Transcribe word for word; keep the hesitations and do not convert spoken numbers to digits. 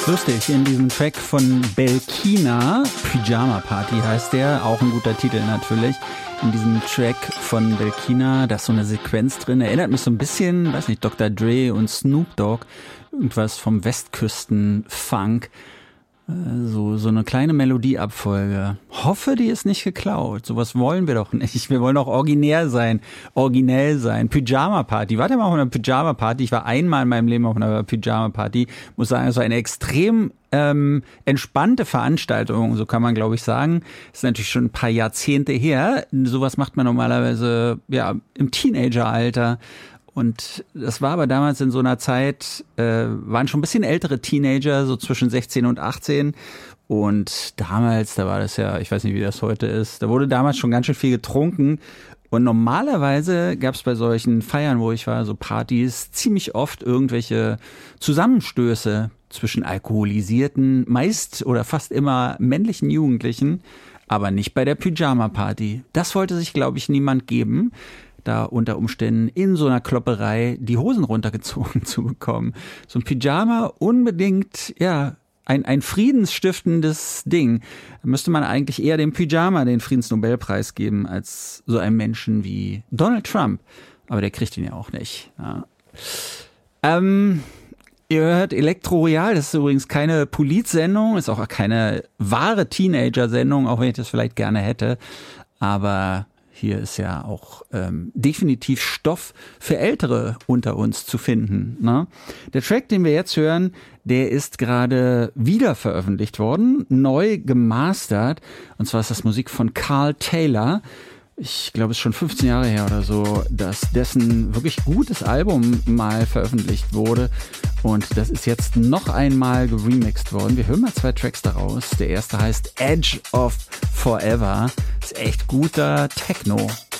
Lustig, in diesem Track von Belkina, Pyjama Party heißt der, auch ein guter Titel natürlich. In diesem Track von Belkina, da ist so eine Sequenz drin, erinnert mich so ein bisschen, weiß nicht, Doktor Dre und Snoop Dogg, irgendwas vom Westküsten-Funk. So, so eine kleine Melodieabfolge. Hoffe, die ist nicht geklaut. Sowas wollen wir doch nicht. Wir wollen doch originär sein, originell sein. Pyjama-Party. Warte mal auf einer Pyjama-Party. Ich war einmal in meinem Leben auf einer Pyjama-Party. Muss sagen, es war eine extrem ähm, entspannte Veranstaltung. So kann man, glaube ich, sagen. Das ist natürlich schon ein paar Jahrzehnte her. Sowas macht man normalerweise ja im Teenageralter. Und das war aber damals in so einer Zeit, äh, waren schon ein bisschen ältere Teenager, so zwischen sechzehn und achtzehn. Und damals, da war das ja, ich weiß nicht, wie das heute ist, da wurde damals schon ganz schön viel getrunken. Und normalerweise gab es bei solchen Feiern, wo ich war, so Partys, ziemlich oft irgendwelche Zusammenstöße zwischen alkoholisierten, meist oder fast immer männlichen Jugendlichen, aber nicht bei der Pyjama-Party. Das wollte sich, glaube ich, niemand geben, da unter Umständen in so einer Klopperei die Hosen runtergezogen zu bekommen. So ein Pyjama unbedingt, ja, ein, ein friedensstiftendes Ding. Da müsste man eigentlich eher dem Pyjama den Friedensnobelpreis geben, als so einem Menschen wie Donald Trump. Aber der kriegt ihn ja auch nicht. Ja. Ähm, ihr hört Elektro Royal, das ist übrigens keine Polizsendung, ist auch keine wahre Teenager-Sendung, auch wenn ich das vielleicht gerne hätte. Aber hier ist ja auch ähm, definitiv Stoff für Ältere unter uns zu finden. Ne? Der Track, den wir jetzt hören, der ist gerade wieder veröffentlicht worden, neu gemastert. Und zwar ist das Musik von Carl Taylor. Ich glaube, es ist schon fünfzehn Jahre her oder so, dass dessen wirklich gutes Album mal veröffentlicht wurde. Und das ist jetzt noch einmal geremixed worden. Wir hören mal zwei Tracks daraus. Der erste heißt Edge of Forever. Ist echt guter Techno.